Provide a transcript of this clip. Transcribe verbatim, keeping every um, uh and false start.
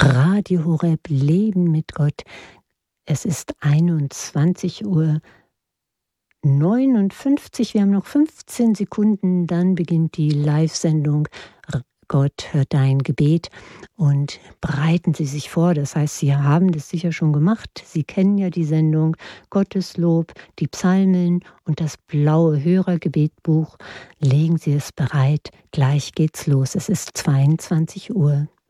Radio Horeb, Leben mit Gott. Es ist einundzwanzig Uhr neunundfünfzig. Wir haben noch fünfzehn Sekunden, dann beginnt die Live-Sendung Gott hört dein Gebet, und bereiten Sie sich vor. Das heißt, Sie haben das sicher schon gemacht. Sie kennen ja die Sendung Gotteslob, die Psalmen und das blaue Hörergebetbuch. Legen Sie es bereit. Gleich geht's los. Es ist zweiundzwanzig Uhr.